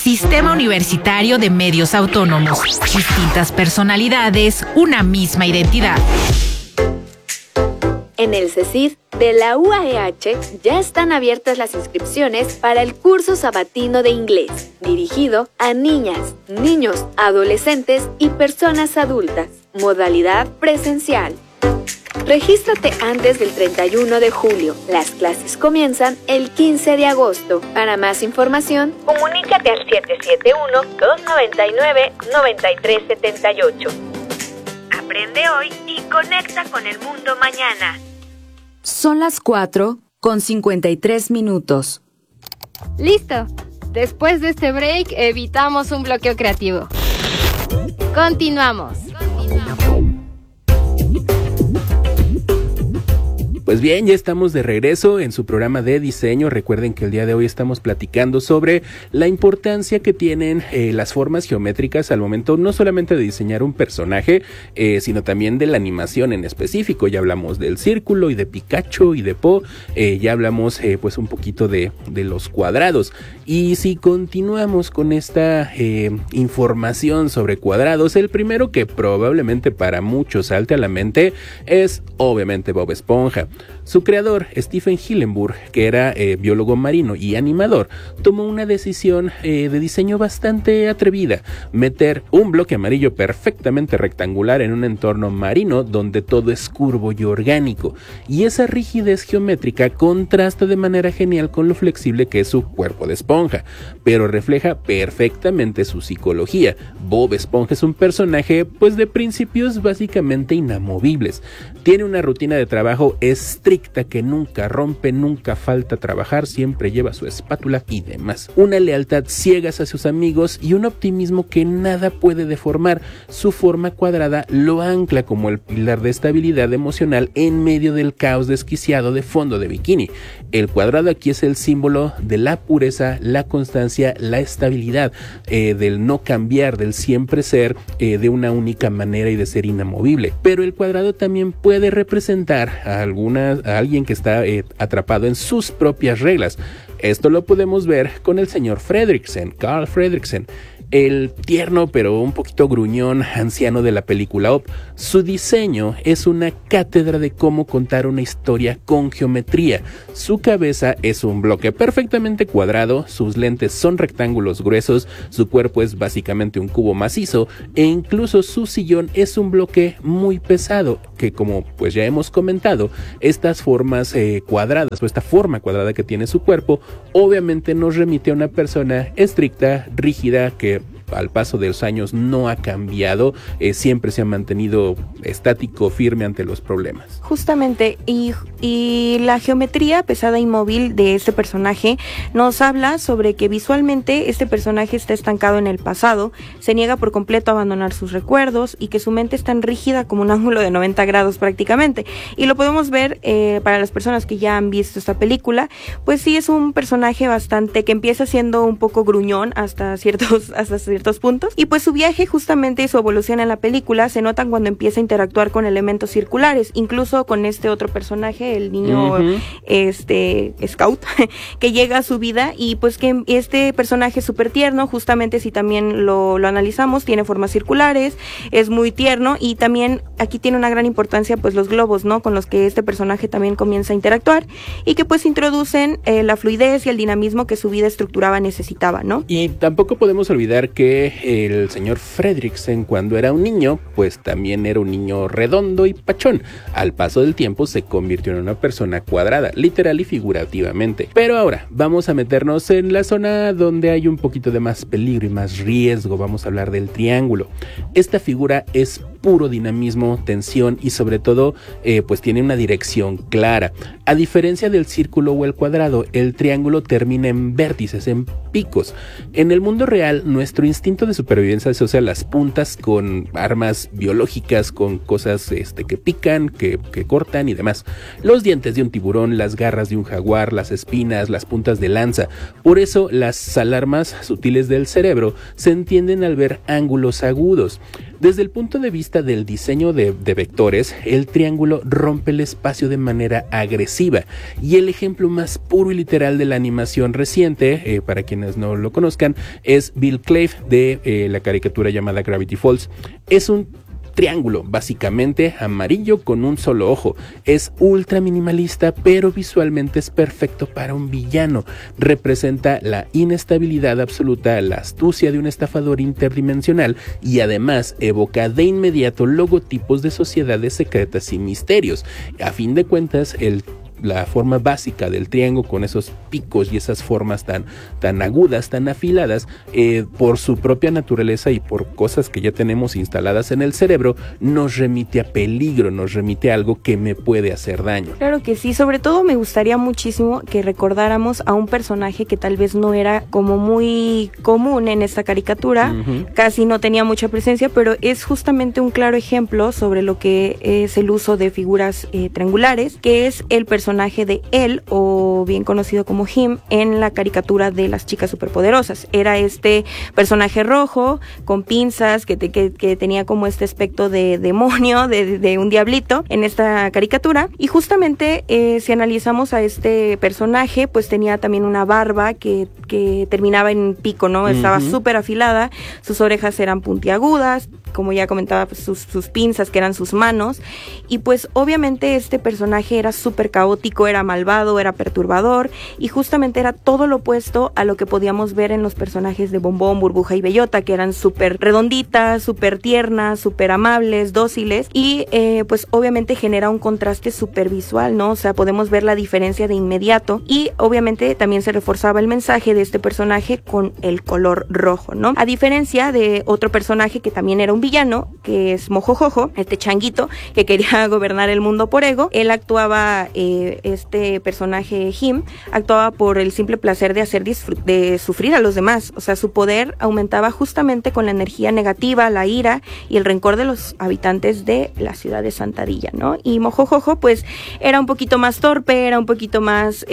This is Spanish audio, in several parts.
Sistema Universitario de Medios Autónomos. Distintas personalidades, una misma identidad. En el CECID de la UAEH ya están abiertas las inscripciones para el curso sabatino de inglés, dirigido a niñas, niños, adolescentes y personas adultas. Modalidad presencial. Regístrate antes del 31 de julio. Las clases comienzan el 15 de agosto. Para más información, comunícate al 771-299-9378. Aprende hoy y conecta con el mundo mañana. Son las 4:53. ¡Listo! Después de este break, evitamos un bloqueo creativo. Continuamos. Pues bien, ya estamos de regreso en su programa de diseño. Recuerden que el día de hoy estamos platicando sobre la importancia que tienen las formas geométricas al momento no solamente de diseñar un personaje, sino también de la animación en específico. Ya hablamos del círculo y de Pikachu y de Po, ya hablamos pues un poquito de los cuadrados. Y si continuamos con esta información sobre cuadrados, el primero que probablemente para muchos salte a la mente es obviamente Bob Esponja. Su creador, Stephen Hillenburg, que era biólogo marino y animador, tomó una decisión de diseño bastante atrevida: meter un bloque amarillo perfectamente rectangular en un entorno marino donde todo es curvo y orgánico, y esa rigidez geométrica contrasta de manera genial con lo flexible que es su cuerpo de esponja, pero refleja perfectamente su psicología. Bob Esponja es un personaje pues de principios básicamente inamovibles. Tiene una rutina de trabajo estricta que nunca rompe, nunca falta trabajar, siempre lleva su espátula y demás. Una lealtad ciega hacia sus amigos y un optimismo que nada puede deformar. Su forma cuadrada lo ancla como el pilar de estabilidad emocional en medio del caos desquiciado de fondo de bikini. El cuadrado aquí es el símbolo de la pureza, la constancia, la estabilidad, del no cambiar, del siempre ser de una única manera y de ser inamovible. Pero el cuadrado también puede representar a alguien que está atrapado en sus propias reglas. Esto lo podemos ver con el señor Carl Fredricksen, el tierno pero un poquito gruñón anciano de la película Up. Su diseño es una cátedra de cómo contar una historia con geometría. Su cabeza es un bloque perfectamente cuadrado, sus lentes son rectángulos gruesos, su cuerpo es básicamente un cubo macizo, e incluso su sillón es un bloque muy pesado, que como pues ya hemos comentado, estas formas cuadradas o esta forma cuadrada que tiene su cuerpo obviamente nos remite a una persona estricta, rígida, que al paso de los años no ha cambiado, siempre se ha mantenido estático, firme ante los problemas. Justamente, y la geometría pesada y móvil de este personaje nos habla sobre que visualmente este personaje está estancado en el pasado, se niega por completo a abandonar sus recuerdos y que su mente es tan rígida como un ángulo de 90 grados prácticamente. Y lo podemos ver para las personas que ya han visto esta película, pues sí es un personaje bastante que empieza siendo un poco gruñón hasta ciertos puntos, y pues su viaje justamente y su evolución en la película se notan cuando empieza a interactuar con elementos circulares, incluso con este otro personaje, el niño Scout, que llega a su vida, y pues que este personaje es súper tierno, justamente si también lo analizamos, tiene formas circulares, es muy tierno, y también aquí tiene una gran importancia pues los globos, ¿no?, con los que este personaje también comienza a interactuar, y que pues introducen la fluidez y el dinamismo que su vida estructurada necesitaba, ¿no? Y tampoco podemos olvidar que el señor Fredricksen, cuando era un niño, pues también era un niño redondo y pachón. Al paso del tiempo se convirtió en una persona cuadrada, literal y figurativamente. Pero ahora vamos a meternos en la zona donde hay un poquito de más peligro y más riesgo. Vamos a hablar del triángulo. Esta figura es puro dinamismo, tensión y sobre todo pues tiene una dirección clara. A diferencia del círculo o el cuadrado, el triángulo termina en vértices, en picos. En el mundo real, nuestro instinto de supervivencia asocia las puntas con armas biológicas, con cosas que pican, que cortan y demás. Los dientes de un tiburón, las garras de un jaguar, las espinas, las puntas de lanza. Por eso las alarmas sutiles del cerebro se entienden al ver ángulos agudos. Desde el punto de vista vista del diseño de vectores, el triángulo rompe el espacio de manera agresiva, y el ejemplo más puro y literal de la animación reciente, para quienes no lo conozcan, es Bill Clave de la caricatura llamada Gravity Falls. Es un triángulo, básicamente amarillo con un solo ojo. Es ultra minimalista, pero visualmente es perfecto para un villano. Representa la inestabilidad absoluta, la astucia de un estafador interdimensional, y además evoca de inmediato logotipos de sociedades secretas y misterios. A fin de cuentas, la forma básica del triángulo, con esos picos y esas formas tan agudas, tan afiladas, por su propia naturaleza y por cosas que ya tenemos instaladas en el cerebro, nos remite a peligro, nos remite a algo que me puede hacer daño. Claro que sí, sobre todo me gustaría muchísimo que recordáramos a un personaje que tal vez no era como muy común en esta caricatura, casi no tenía mucha presencia, pero es justamente un claro ejemplo sobre lo que es el uso de figuras triangulares, que es el personaje de él, o bien conocido como Him, en la caricatura de las chicas superpoderosas. Era este personaje rojo con pinzas que tenía como este aspecto de demonio, de un diablito en esta caricatura, y justamente si analizamos a este personaje, pues tenía también una barba que terminaba en pico, ¿no? Estaba súper afilada, sus orejas eran puntiagudas, como ya comentaba, pues sus pinzas, que eran sus manos, y pues obviamente este personaje era súper caótico, era malvado, era perturbador, y justamente era todo lo opuesto a lo que podíamos ver en los personajes de Bombón, Burbuja y Bellota, que eran súper redonditas, súper tiernas, súper amables, dóciles, y pues obviamente genera un contraste súper visual, ¿no? O sea, podemos ver la diferencia de inmediato, y obviamente también se reforzaba el mensaje de este personaje con el color rojo, ¿no? A diferencia de otro personaje que también era un villano, que es Mojojojo, este changuito que quería gobernar el mundo por ego. Él actuaba, este personaje Him, actuaba por el simple placer de hacer de sufrir a los demás. O sea, su poder aumentaba justamente con la energía negativa, la ira y el rencor de los habitantes de la ciudad de Santadilla, ¿no? Y Mojojojo, pues, era un poquito más torpe, era un poquito más,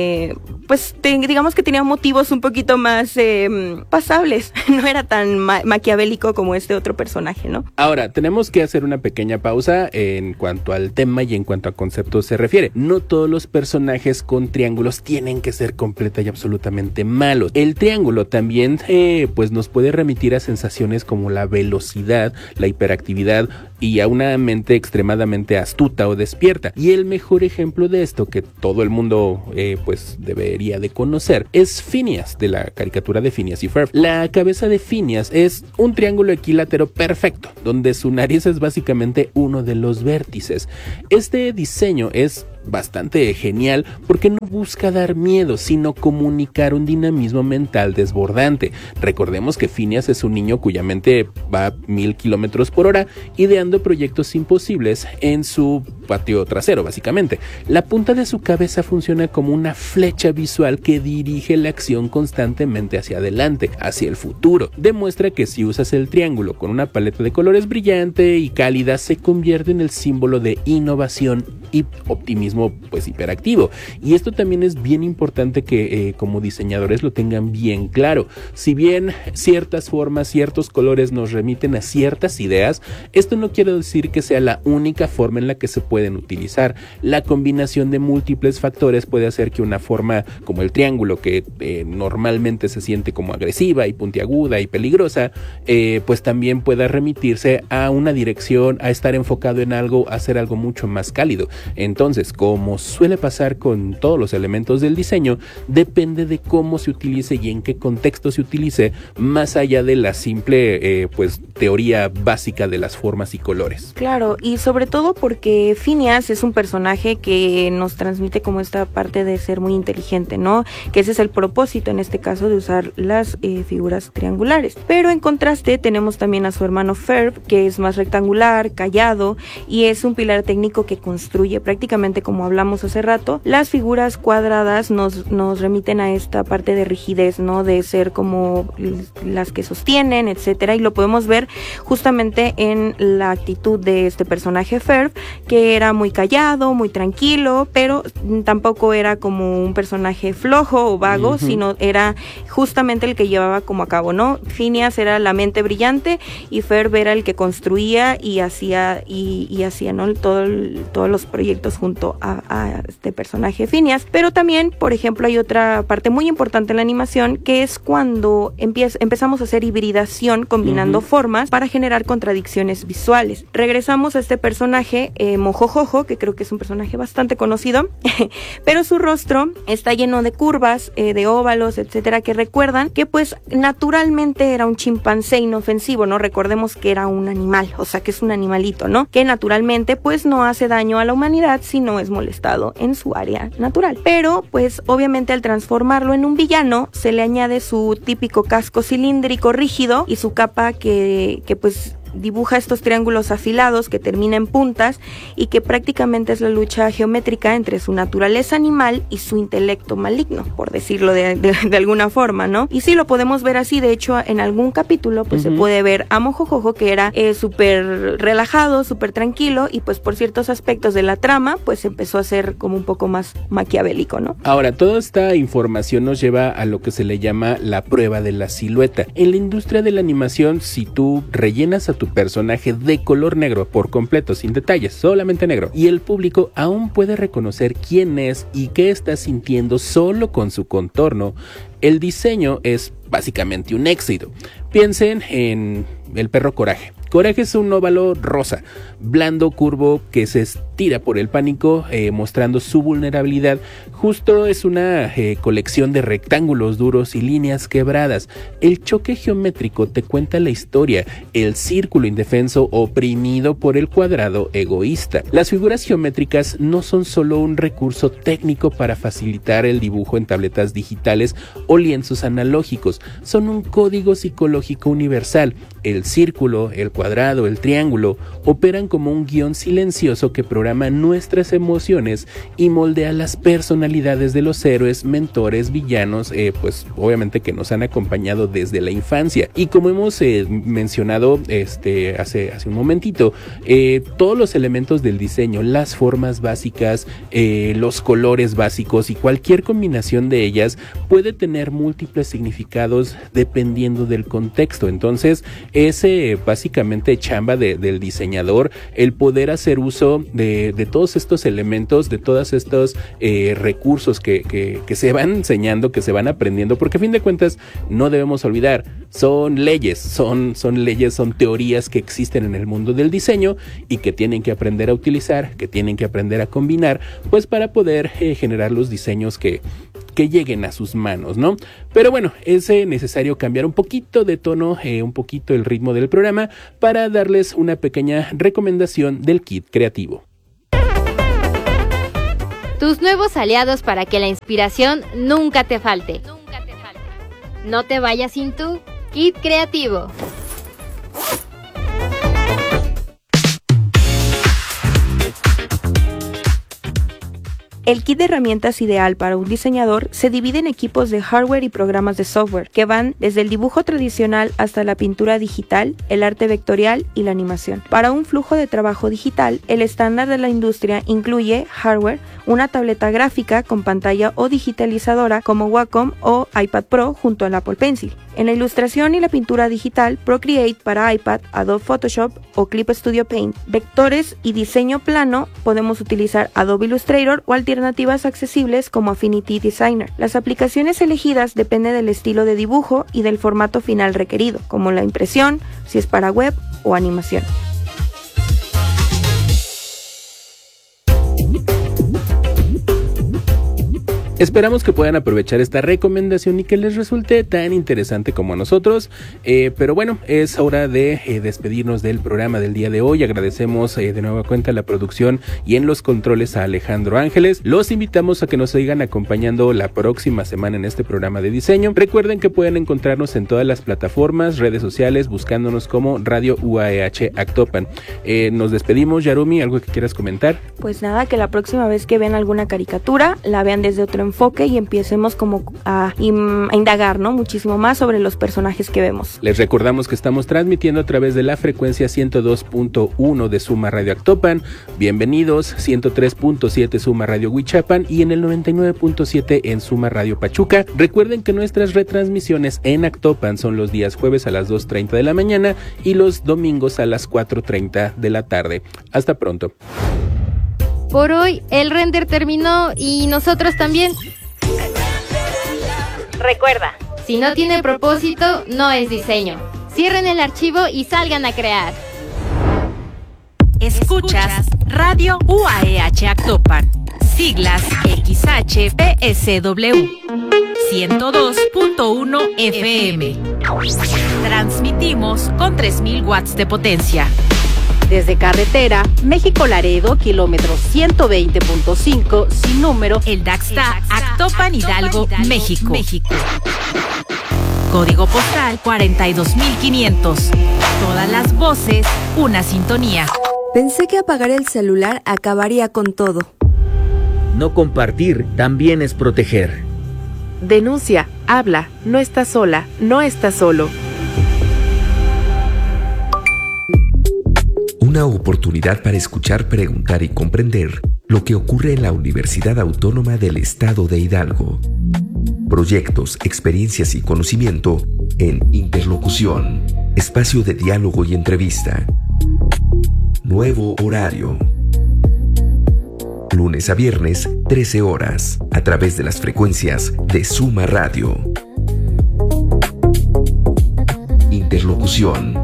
digamos que tenía motivos un poquito más pasables. No era tan maquiavélico como este otro personaje, ¿no? Ahora, tenemos que hacer una pequeña pausa en cuanto al tema y en cuanto a conceptos se refiere. No todos los personajes con triángulos tienen que ser completa y absolutamente malos. El triángulo también pues nos puede remitir a sensaciones como la velocidad, la hiperactividad y a una mente extremadamente astuta o despierta. Y el mejor ejemplo de esto, que todo el mundo pues debería de conocer, es Phineas, de la caricatura de Phineas y Ferb. La cabeza de Phineas es un triángulo equilátero perfecto, donde su nariz es básicamente uno de los vértices. Este diseño es bastante genial porque no busca dar miedo, sino comunicar un dinamismo mental desbordante. Recordemos que Phineas es un niño cuya mente va a 1000 kilómetros por hora, ideando proyectos imposibles en su patio trasero, básicamente. La punta de su cabeza funciona como una flecha visual que dirige la acción constantemente hacia adelante, hacia el futuro. Demuestra que si usas el triángulo con una paleta de colores brillante y cálida, se convierte en el símbolo de innovación y optimismo pues hiperactivo. Y esto también es bien importante que como diseñadores lo tengan bien claro. Si bien ciertas formas, ciertos colores nos remiten a ciertas ideas, esto no quiere decir que sea la única forma en la que se pueden utilizar. La combinación de múltiples factores puede hacer que una forma como el triángulo, que normalmente se siente como agresiva y puntiaguda y peligrosa, pues también pueda remitirse a una dirección, a estar enfocado en algo, a hacer algo mucho más cálido. Entonces, como suele pasar con todos los elementos del diseño, depende de cómo se utilice y en qué contexto se utilice, más allá de la simple pues teoría básica de las formas y colores. Claro, y sobre todo porque Phineas es un personaje que nos transmite como esta parte de ser muy inteligente, ¿no? Que ese es el propósito en este caso de usar las figuras triangulares. Pero en contraste tenemos también a su hermano Ferb, que es más rectangular, callado, y es un pilar técnico que construye construye. Prácticamente, como hablamos hace rato, las figuras cuadradas nos remiten a esta parte de rigidez, ¿no? De ser como las que sostienen, etcétera, y lo podemos ver justamente en la actitud de este personaje Ferb, que era muy callado, muy tranquilo, pero tampoco era como un personaje flojo o vago, sino era justamente el que llevaba como a cabo, ¿no? Phineas era la mente brillante y Ferb era el que construía y hacía ¿no? Todos los proyectos junto a este personaje Phineas. Pero también, por ejemplo, hay otra parte muy importante en la animación, que es cuando empezamos a hacer hibridación combinando formas para generar contradicciones visuales. Regresamos a este personaje Mojojojo, que creo que es un personaje bastante conocido, pero su rostro está lleno de curvas, de óvalos, etcétera, que recuerdan que pues naturalmente era un chimpancé inofensivo, ¿no? Recordemos que era un animal, o sea que es un animalito, ¿no? Que naturalmente pues no hace daño a la humanidad si no es molestado en su área natural. Pero pues obviamente al transformarlo en un villano se le añade su típico casco cilíndrico rígido y su capa que pues dibuja estos triángulos afilados que terminan en puntas y que prácticamente es la lucha geométrica entre su naturaleza animal y su intelecto maligno, por decirlo de alguna forma, ¿no? Y sí lo podemos ver así. De hecho, en algún capítulo pues se puede ver a Mojojojo, que era súper relajado, súper tranquilo, y pues por ciertos aspectos de la trama pues empezó a ser como un poco más maquiavélico, ¿no? Ahora, toda esta información nos lleva a lo que se le llama la prueba de la silueta. En la industria de la animación, si tú rellenas a tu personaje de color negro por completo, sin detalles, solamente negro, y el público aún puede reconocer quién es y qué está sintiendo solo con su contorno, el diseño es básicamente un éxito. Piensen en el perro Coraje. Coraje es un óvalo rosa, blando, curvo, que se estira por el pánico, mostrando su vulnerabilidad. Justo es una colección de rectángulos duros y líneas quebradas. El choque geométrico te cuenta la historia, el círculo indefenso oprimido por el cuadrado egoísta. Las figuras geométricas no son solo un recurso técnico para facilitar el dibujo en tabletas digitales o lienzos analógicos, son un código psicológico universal. El círculo, el cuadrado, el triángulo operan como un guión silencioso que programa nuestras emociones y moldea las personalidades de los héroes, mentores, villanos, pues obviamente que nos han acompañado desde la infancia. Y como hemos mencionado hace un momentito, todos los elementos del diseño, las formas básicas, los colores básicos y cualquier combinación de ellas puede tener múltiples significados dependiendo del contexto. Entonces es básicamente chamba del diseñador el poder hacer uso de todos estos elementos, de todos estos recursos que se van enseñando, que se van aprendiendo, porque a fin de cuentas no debemos olvidar, son leyes, son teorías que existen en el mundo del diseño y que tienen que aprender a utilizar, que tienen que aprender a combinar, pues para poder generar los diseños que lleguen a sus manos, ¿no? Pero bueno, es necesario cambiar un poquito de tono, un poquito el ritmo del programa para darles una pequeña recomendación del kit creativo. Tus nuevos aliados para que la inspiración nunca te falte. No te vayas sin tu kit creativo. El kit de herramientas ideal para un diseñador se divide en equipos de hardware y programas de software, que van desde el dibujo tradicional hasta la pintura digital, el arte vectorial y la animación. Para un flujo de trabajo digital, el estándar de la industria incluye hardware, una tableta gráfica con pantalla o digitalizadora como Wacom o iPad Pro junto al Apple Pencil. En la ilustración y la pintura digital, Procreate para iPad, Adobe Photoshop o Clip Studio Paint. Vectores y diseño plano, podemos utilizar Adobe Illustrator o alternativas accesibles como Affinity Designer. Las aplicaciones elegidas dependen del estilo de dibujo y del formato final requerido, como la impresión, si es para web o animación. Esperamos que puedan aprovechar esta recomendación y que les resulte tan interesante como a nosotros, pero bueno, es hora de despedirnos del programa del día de hoy. Agradecemos de nueva cuenta la producción y en los controles a Alejandro Ángeles. Los invitamos a que nos sigan acompañando la próxima semana en este programa de diseño. Recuerden que pueden encontrarnos en todas las plataformas, redes sociales, buscándonos como Radio UAEH Actopan. Nos despedimos. Yarumi, ¿algo que quieras comentar? Pues nada, que la próxima vez que vean alguna caricatura, la vean desde otro enfoque y empecemos como a indagar, ¿no? Muchísimo más sobre los personajes que vemos. Les recordamos que estamos transmitiendo a través de la frecuencia 102.1 de Suma Radio Actopan. Bienvenidos, 103.7 Suma Radio Huichapan y en el 99.7 en Suma Radio Pachuca. Recuerden que nuestras retransmisiones en Actopan son los días jueves a las 2:30 de la mañana y los domingos a las 4:30 de la tarde. Hasta pronto. Por hoy el render terminó y nosotros también. Recuerda, si no tiene propósito, no es diseño. Cierren el archivo y salgan a crear. Escuchas Radio UAEH Actopan, siglas XHPSW, 102.1 FM. Transmitimos con 3000 watts de potencia. Desde carretera, México-Laredo, kilómetro 120.5, sin número, El Daxta, Actopan, Hidalgo, México. Código postal 42500. Todas las voces, una sintonía. Pensé que apagar el celular acabaría con todo. No compartir también es proteger. Denuncia, habla, no estás sola, no estás solo. Una oportunidad para escuchar, preguntar y comprender lo que ocurre en la Universidad Autónoma del Estado de Hidalgo. Proyectos, experiencias y conocimiento en Interlocución, espacio de diálogo y entrevista. Nuevo horario. Lunes a viernes, 13 horas, a través de las frecuencias de Suma Radio. Interlocución.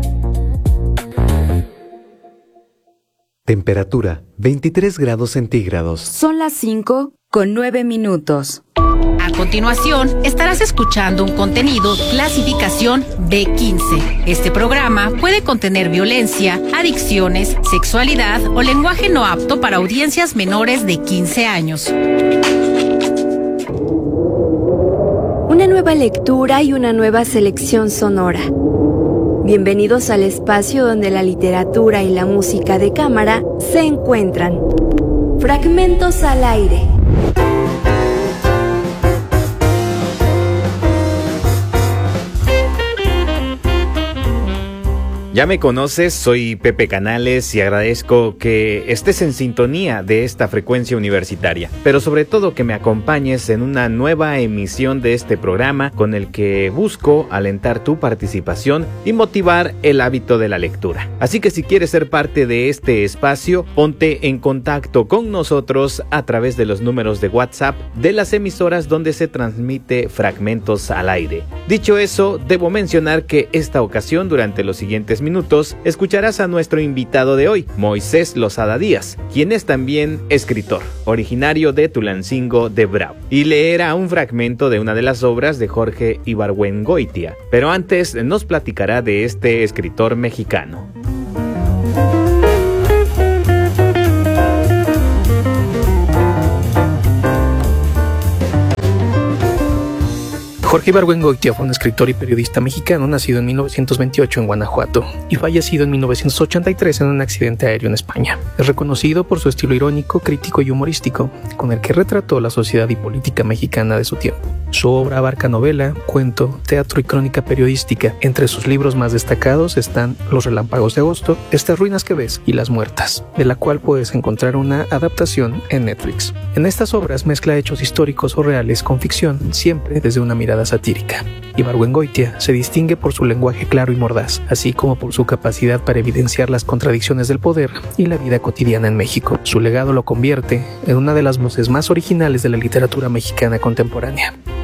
Temperatura 23 grados centígrados. Son las 5:09. A continuación, estarás escuchando un contenido clasificación B15. Este programa puede contener violencia, adicciones, sexualidad o lenguaje no apto para audiencias menores de 15 años. Una nueva lectura y una nueva selección sonora. Bienvenidos al espacio donde la literatura y la música de cámara se encuentran. Fragmentos al aire. Ya me conoces, soy Pepe Canales y agradezco que estés en sintonía de esta frecuencia universitaria, pero sobre todo que me acompañes en una nueva emisión de este programa con el que busco alentar tu participación y motivar el hábito de la lectura. Así que si quieres ser parte de este espacio, ponte en contacto con nosotros a través de los números de WhatsApp de las emisoras donde se transmite Fragmentos al Aire. Dicho eso, debo mencionar que esta ocasión, durante los siguientes minutos, escucharás a nuestro invitado de hoy, Moisés Lozada Díaz, quien es también escritor, originario de Tulancingo de Bravo, y leerá un fragmento de una de las obras de Jorge Ibargüengoitia, pero antes nos platicará de este escritor mexicano. Jorge Ibargüengoitia fue un escritor y periodista mexicano nacido en 1928 en Guanajuato y fallecido en 1983 en un accidente aéreo en España. Es reconocido por su estilo irónico, crítico y humorístico, con el que retrató la sociedad y política mexicana de su tiempo. Su obra abarca novela, cuento, teatro y crónica periodística. Entre sus libros más destacados están Los relámpagos de agosto, Estas ruinas que ves y Las muertas, de la cual puedes encontrar una adaptación en Netflix. En estas obras mezcla hechos históricos o reales con ficción, siempre desde una mirada satírica. Ibargüengoitia se distingue por su lenguaje claro y mordaz, así como por su capacidad para evidenciar las contradicciones del poder y la vida cotidiana en México. Su legado lo convierte en una de las voces más originales de la literatura mexicana contemporánea.